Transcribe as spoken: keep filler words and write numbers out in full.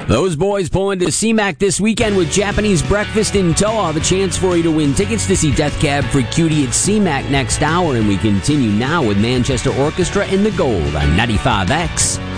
Those boys pulling to C MAC this weekend with Japanese breakfast in tow. I'll have a chance for you to win tickets to see Death Cab for Cutie at C MAC next hour. And we continue now with Manchester Orchestra in the Gold on ninety-five X.